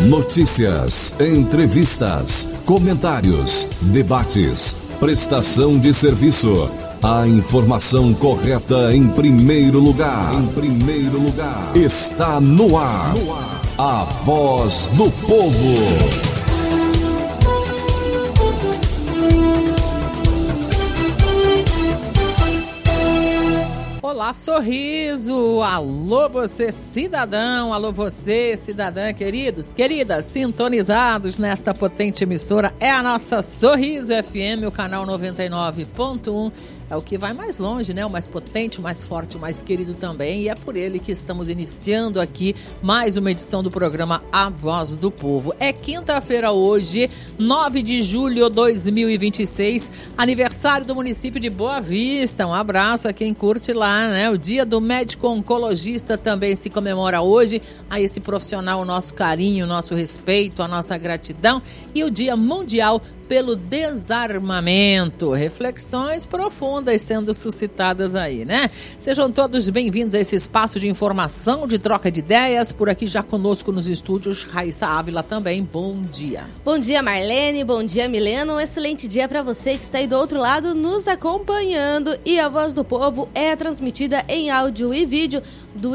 Notícias, entrevistas, comentários, debates, prestação de serviço. A informação correta em primeiro lugar. Está no ar. A Voz do Povo. Olá, Sorriso! Alô, você cidadão! Alô, você cidadã, queridos, queridas, sintonizados nesta potente emissora. É a nossa Sorriso FM, o canal 99.1. É o que vai mais longe, né? O mais potente, o mais forte, o mais querido também. E é por ele que estamos iniciando aqui mais uma edição do programa A Voz do Povo. É quinta-feira hoje, 9 de julho de 2026, aniversário do município de Boa Vista. Um abraço a quem curte lá, né? O dia do médico oncologista também se comemora hoje. A esse profissional, o nosso carinho, o nosso respeito, a nossa gratidão. E o dia mundial pelo desarmamento. Reflexões profundas sendo suscitadas aí, né? Sejam todos bem-vindos a esse espaço de informação, de troca de ideias. Por aqui já conosco nos estúdios, Raíssa Ávila também. Bom dia. Bom dia, Marlene. Bom dia, Milena. Um excelente dia para você que está aí do outro lado nos acompanhando. E a Voz do Povo é transmitida em áudio e vídeo do